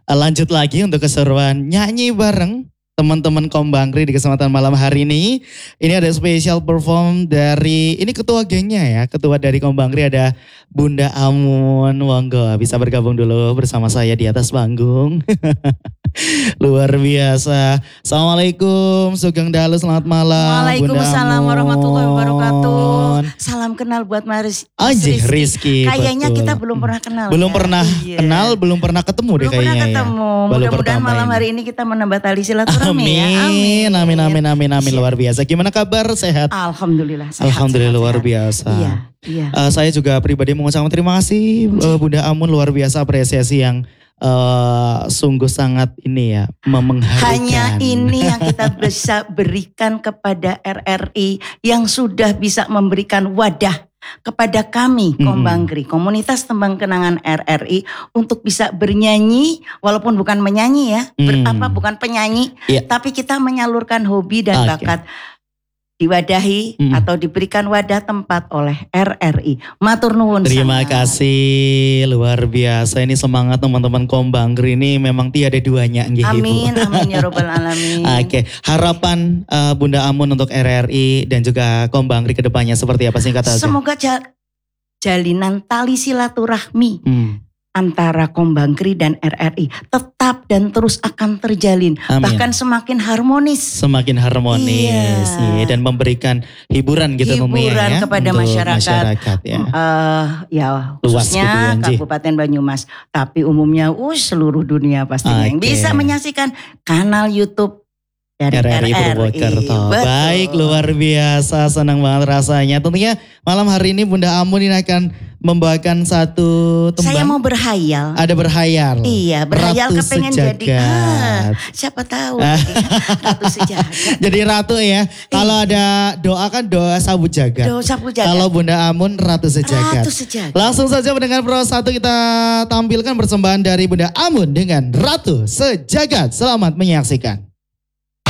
Lanjut lagi untuk keseruan nyanyi bareng teman-teman Kombangri di kesempatan malam hari ini. Ini ada special perform dari, ini ketua gengnya ya, ketua dari Kombangri ada Bunda Amun. Monggo bisa bergabung dulu bersama saya di atas panggung. Luar biasa. Assalamualaikum, Sugeng Dalu, selamat malam. Waalaikumsalam warahmatullahi wabarakatuh. Salam kenal buat Mas Rizky. Kayaknya betul. kita belum pernah kenal. Belum ya? pernah kenal, belum pernah ketemu deh kayaknya. Belum pernah ketemu. Mudah-mudahan malam hari ini kita menambah tali silaturahmi ya. Amin. Luar biasa. Gimana kabar? Sehat? Alhamdulillah sehat. Alhamdulillah luar biasa. Iya. Saya juga pribadi mengucapkan terima kasih Bunda Amun, luar biasa apresiasi yang sungguh sangat ini ya mengharukan. Hanya ini yang kita bisa berikan kepada RRI yang sudah bisa memberikan wadah kepada kami Kombangri, komunitas tembang kenangan RRI untuk bisa bernyanyi walaupun bukan menyanyi ya, bukan penyanyi, tapi kita menyalurkan hobi dan bakat. Diwadahi atau diberikan wadah tempat oleh RRI. Matur nuwun. Terima kasih, luar biasa. Ini semangat teman-teman Kombangri ini memang tiada duanya. Amin ya robbal alamin. Oke, harapan Bunda Amun untuk RRI dan juga Kombangri ke depannya seperti apa sih kata? Semoga jalinan tali silaturahmi antara Kombangri dan RRI tetap dan terus akan terjalin. Amin. Bahkan semakin harmonis. Semakin harmonis dan memberikan hiburan gitu ya, kepada masyarakat ya. Khususnya Kabupaten Banyumas. Tapi umumnya seluruh dunia pastinya yang bisa menyaksikan kanal YouTube dari RRI Purwokerto. Baik, luar biasa, senang banget rasanya. Tentunya malam hari ini Bunda Amun ini akan membawakan satu tembang. Saya mau berhayal. Ada berhayal. Iya, berhayal Ratu kepengen sejagat. jadi siapa tahu Ratu Sejagat. Jadi ratu ya. Kalau ada doa kan doa sabu jagat. Doa sabu jagat. Kalau Bunda Amun Ratu Sejagat. Ratu Sejagat. Langsung saja mendengar Pro 1 kita tampilkan persembahan dari Bunda Amun dengan Ratu Sejagat. Selamat menyaksikan.